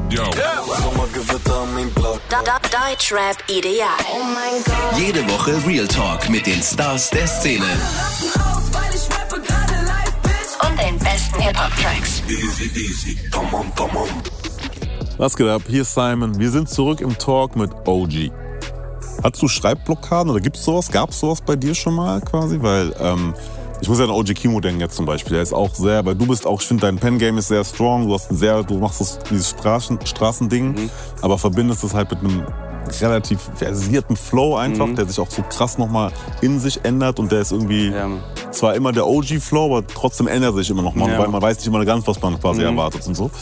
Sommergewitter an meinem Block. Deutschrap ideal. Oh mein Gott. Jede Woche Real Talk mit den Stars der Szene. Und den besten Hip-Hop-Tracks. Easy. Come on. Was geht ab? Hier ist Simon. Wir sind zurück im Talk mit OG. Hattest du Schreibblockaden oder gibt's sowas? Gab's sowas bei dir schon mal quasi? Weil ich muss ja an OG Kimo denken jetzt zum Beispiel. Der ist auch sehr, weil du bist auch, ich finde dein Pen-Game ist sehr strong. Du machst dieses Straßending, aber verbindest es halt mit einem relativ versierten Flow einfach, der sich auch so krass nochmal in sich ändert und der ist irgendwie zwar immer der OG-Flow, aber trotzdem ändert sich immer noch mal, weil man weiß nicht immer ganz, was man quasi erwartet und so.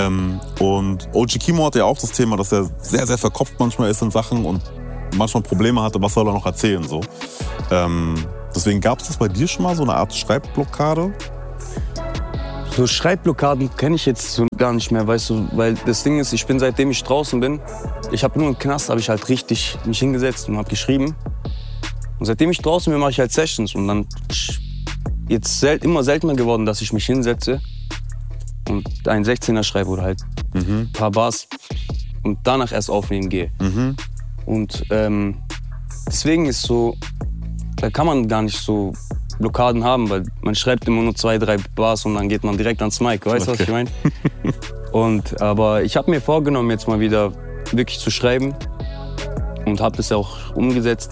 Und OG Kimo hat ja auch das Thema, dass er sehr, sehr verkopft manchmal ist in Sachen und manchmal Probleme hatte, was soll er noch erzählen so. Deswegen gab es das bei dir schon mal, so eine Art Schreibblockade? So Schreibblockaden kenne ich jetzt so gar nicht mehr, weißt du, weil das Ding ist, ich bin seitdem ich draußen bin, ich habe nur im Knast, habe ich halt richtig mich hingesetzt und habe geschrieben. Und seitdem ich draußen bin, mache ich halt Sessions und dann jetzt immer seltener geworden, dass ich mich hinsetze und einen 16er schreibe oder halt ein paar Bars und danach erst aufnehmen gehe. Und deswegen ist so, da kann man gar nicht so Blockaden haben, weil man schreibt immer nur 2, 3 Bars und dann geht man direkt ans Mic, weißt du, was ich meine? Aber ich habe mir vorgenommen, jetzt mal wieder wirklich zu schreiben und habe das ja auch umgesetzt.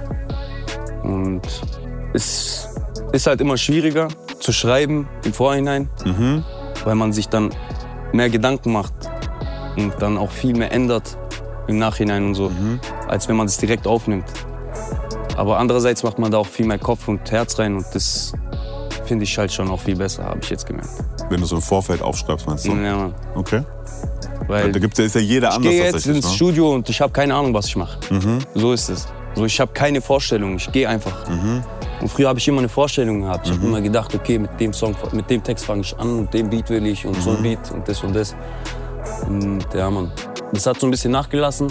Und es ist halt immer schwieriger zu schreiben im Vorhinein, weil man sich dann mehr Gedanken macht und dann auch viel mehr ändert im Nachhinein und so, als wenn man es direkt aufnimmt. Aber andererseits macht man da auch viel mehr Kopf und Herz rein und das finde ich halt schon auch viel besser, habe ich jetzt gemerkt. Wenn du so im Vorfeld aufschreibst, meinst du? Ja, Mann. Okay. Weil da ist ja jeder anders. Ich gehe jetzt ins Studio und ich habe keine Ahnung, was ich mache. So ist es. So, ich habe keine Vorstellung, ich gehe einfach. Und früher habe ich immer eine Vorstellung gehabt. Ich habe immer gedacht, okay, mit dem Song, mit dem Text fange ich an und den Beat will ich und so ein Beat und das und das. Und ja, Mann, das hat so ein bisschen nachgelassen.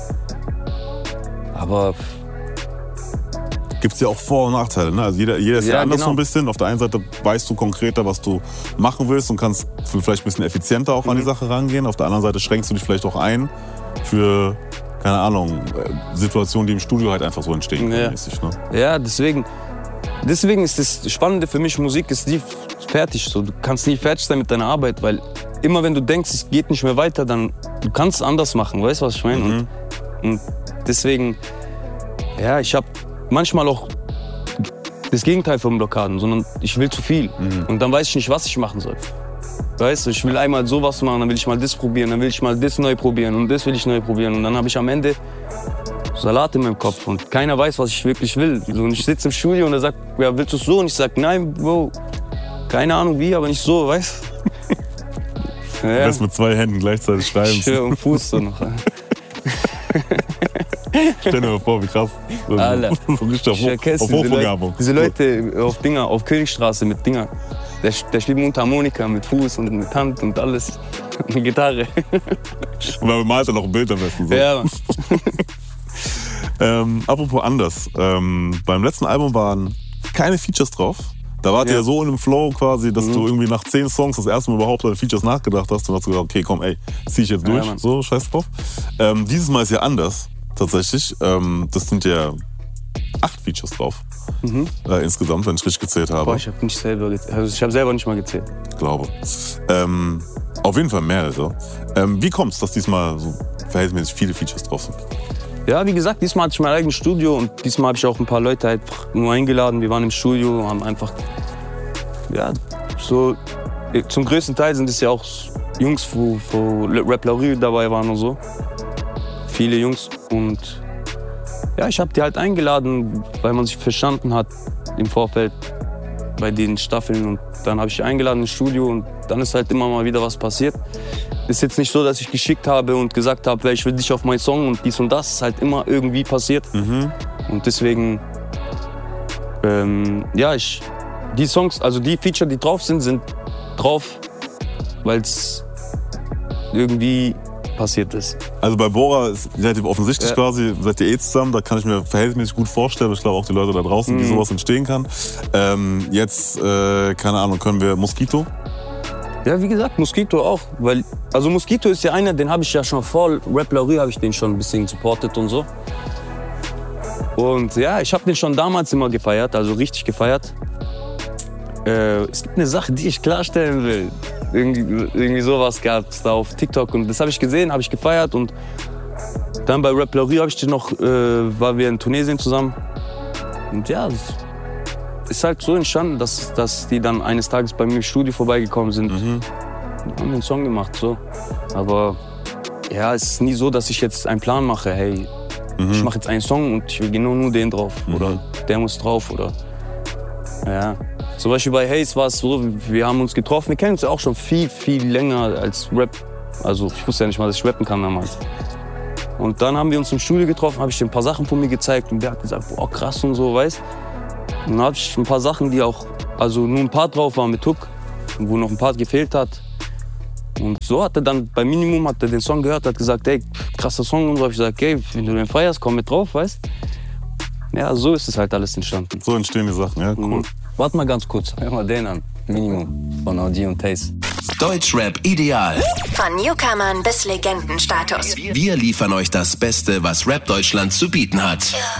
Aber gibt es ja auch Vor- und Nachteile, ne? Also jeder ist ja anders so ein bisschen. Auf der einen Seite weißt du konkreter, was du machen willst und kannst vielleicht ein bisschen effizienter auch an die Sache rangehen. Auf der anderen Seite schränkst du dich vielleicht auch ein für, keine Ahnung, Situationen, die im Studio halt einfach so entstehen können. Mäßig, ne? Ja, deswegen ist das Spannende für mich, Musik ist nie fertig. So. Du kannst nie fertig sein mit deiner Arbeit, weil immer wenn du denkst, es geht nicht mehr weiter, dann du kannst es anders machen, weißt du, was ich meine? Und deswegen, ja, ich habe manchmal auch das Gegenteil von Blockaden, sondern ich will zu viel. Und dann weiß ich nicht, was ich machen soll. Weißt du, ich will einmal sowas machen, dann will ich mal das probieren, dann will ich mal das neu probieren und das will ich neu probieren. Und dann habe ich am Ende Salat in meinem Kopf und keiner weiß, was ich wirklich will. Und ich sitze im Studio und er sagt, ja, willst du es so? Und ich sage, nein, Bro, keine Ahnung wie, aber nicht so, weißt du? Du wirst mit 2 Händen gleichzeitig schreiben. Ich höre und Fuß so noch. Stell dir mal vor, wie krass. Alter, auf Hochbegabung. Diese Leute auf Königstraße mit Dinger. Der spielt Mundharmonika mit Fuß und mit Hand und alles. Mit Gitarre. Und man malt dann noch ein Bild am besten. So. Ja. Apropos anders. Beim letzten Album waren keine Features drauf. Da wart ihr ja so in einem Flow quasi, dass du irgendwie nach 10 Songs das erste Mal überhaupt an Features nachgedacht hast und hast gesagt, okay, komm, ey, zieh ich jetzt durch. Ja, so, scheiß drauf. Dieses Mal ist ja anders, tatsächlich. Das sind ja 8 Features drauf. Insgesamt, wenn ich richtig gezählt habe. Boah, ich habe selber nicht mal gezählt. Ich glaube. Auf jeden Fall mehr. Also. Wie kommt es, dass diesmal so verhältnismäßig viele Features drauf sind? Ja, wie gesagt, diesmal hatte ich mein eigenes Studio und diesmal habe ich auch ein paar Leute einfach nur eingeladen. Wir waren im Studio, haben einfach, ja, so, zum größten Teil sind es ja auch Jungs, wo Rap La Rue dabei waren und so. Viele Jungs und ja, ich habe die halt eingeladen, weil man sich verstanden hat im Vorfeld bei den Staffeln und dann habe ich eingeladen ins Studio und dann ist halt immer mal wieder was passiert. Ist jetzt nicht so, dass ich geschickt habe und gesagt habe, ich will dich auf meinen Song und dies und das. Ist halt immer irgendwie passiert. Und deswegen, die Songs, also die Feature, die drauf sind drauf, weil es irgendwie passiert ist. Also bei Bora ist relativ offensichtlich quasi, seid ihr zusammen, da kann ich mir verhältnismäßig gut vorstellen, ich glaube auch die Leute da draußen, wie sowas entstehen kann. Jetzt, keine Ahnung, können wir Mosquito? Ja, wie gesagt, Mosquito auch. Weil, also Mosquito ist ja einer, den habe ich ja schon vor Rap La Rue habe ich den schon ein bisschen supportet und so. Und ja, ich habe den schon damals immer gefeiert, also richtig gefeiert. Es gibt eine Sache, die ich klarstellen will. Irgendwie sowas gab es da auf TikTok und das habe ich gesehen, habe ich gefeiert und dann bei Rap La Rue habe ich den noch, waren wir in Tunesien zusammen. Und ja, es ist halt so entstanden, dass die dann eines Tages bei mir im Studio vorbeigekommen sind und haben einen Song gemacht. So. Aber ja, es ist nie so, dass ich jetzt einen Plan mache, hey, ich mache jetzt einen Song und ich will genau nur den drauf oder der muss drauf oder ja. Zum Beispiel bei Haze war es so, wir haben uns getroffen, wir kennen uns ja auch schon viel, viel länger als Rap. Also ich wusste ja nicht mal, dass ich rappen kann damals. Und dann haben wir uns im Studio getroffen, habe ich dir ein paar Sachen von mir gezeigt und der hat gesagt, boah krass und so, weißt. Und dann habe ich ein paar Sachen, die auch, also nur ein Part drauf waren mit Hook, wo noch ein Part gefehlt hat. Und so hat er dann, bei Minimum hat er den Song gehört, hat gesagt, ey, krasser Song und so. Hab ich gesagt, ey, wenn du den feierst, komm mit drauf, weißt. Ja, so ist es halt alles entstanden. So entstehen die Sachen, ja, cool. Warte mal ganz kurz, hör mal den an. Minimum von OG und Taze. Deutschrap ideal. Von Newcomern bis Legendenstatus. Wir liefern euch das Beste, was Rap Deutschland zu bieten hat.